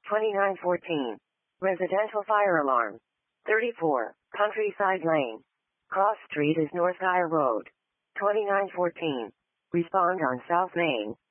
2914. Residential fire alarm. 34. Countryside Lane. Cross Street is North Dyer Road. 2914. Respond on South Main.